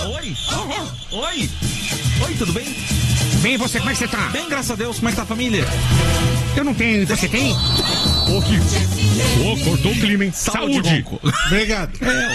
Oi? Oi? Oi, tudo bem? Bem, você, como é que você tá? Bem, graças a Deus, como é que tá a família? Eu não tenho, você tem? Cortou o clima, hein? Saúde. Obrigado.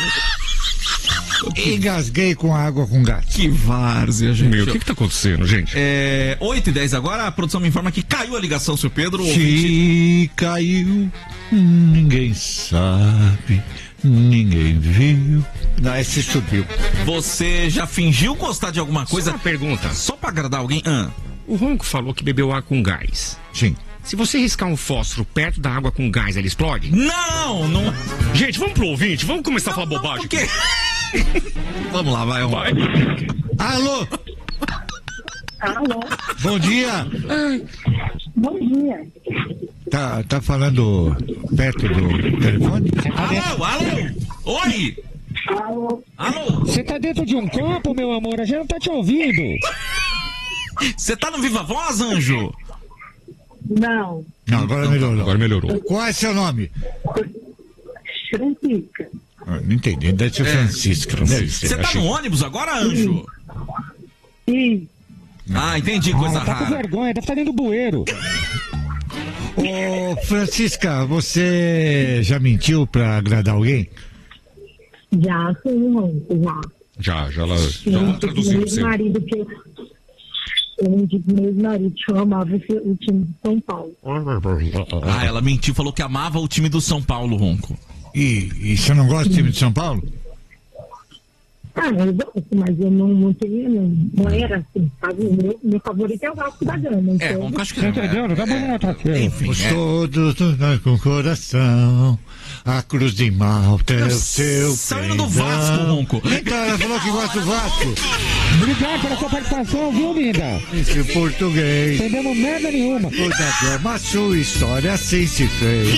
Engasguei com água com gás. Que várzea, gente. Meu, o que tá acontecendo, gente? 8h10 agora, a produção me informa que caiu a ligação, seu Pedro. Se caiu, ninguém sabe, ninguém viu. Não, esse subiu. Você já fingiu gostar de alguma coisa? Só uma pergunta. Só pra agradar alguém? O Ronco falou que bebeu água com gás. Sim. Se você riscar um fósforo perto da água com gás, ela explode? Não. Gente, vamos pro ouvinte, vamos começar a falar bobagem. Por quê? Vamos lá, vai. Alô? Alô? Bom dia. Bom dia. Tá falando perto do telefone? Alô? Oi? Alô? Você tá dentro de um copo, meu amor? A gente não tá te ouvindo. Você tá no Viva Voz, Anjo? Não. Não, agora melhorou. Qual é seu nome? Francisca. Não entendi, deve ser Francisca. Você tá no ônibus agora, Anjo? Sim. Entendi, coisa Tá com rara. vergonha, deve estar dentro do bueiro. Ô, Francisca, você já mentiu pra agradar alguém? Já, sim, já. Já vamos traduzir Meu você. marido que eu digo meu marido que eu amava o time de São Paulo. Ela mentiu, falou que amava o time do São Paulo, Ronco. E você não gosta do time de São Paulo? Eu gosto, mas eu não tinha, não era assim, sabe? Meu favorito é o Vasco da Gama. Então... Ronco, acho que Tá entendendo? Tá bom, Enfim, Todos com o coração, a cruz de Malta é o seu. Saindo do Vasco, Ronco. Então, ela falou que gosta do Vasco. Obrigado pela sua participação, viu, linda? Esse português. Entendemos merda nenhuma. Toda grama, a sua história assim se fez.